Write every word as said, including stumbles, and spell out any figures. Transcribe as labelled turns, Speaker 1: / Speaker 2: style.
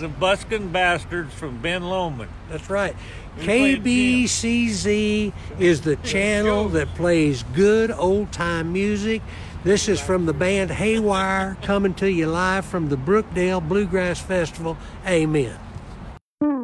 Speaker 1: the Buskin' Bastards from Ben Lomond.
Speaker 2: That's right.
Speaker 1: We
Speaker 2: K
Speaker 1: played
Speaker 2: B C Z is the channel that plays good old-time music. This is from the band Haywire, coming to you live from the Brookdale Bluegrass Festival. Amen.